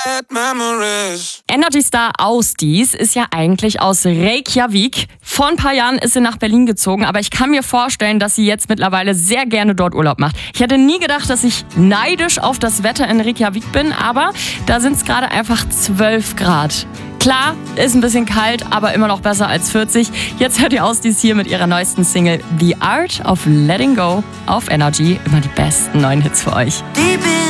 bad memories. Energy Star Ausdies ist ja eigentlich aus Reykjavik. Vor ein paar Jahren ist sie nach Berlin gezogen, aber ich kann mir vorstellen, dass sie jetzt mittlerweile sehr gerne dort Urlaub macht. Ich hätte nie gedacht, dass ich neidisch auf das Wetter in Reykjavik bin, aber da sind es gerade einfach 12 Grad. Klar, ist ein bisschen kalt, aber immer noch besser als 40. Jetzt hört ihr Ausdies hier mit ihrer neuesten Single The Art of Letting Go auf Energy. Immer die besten neuen Hits für euch.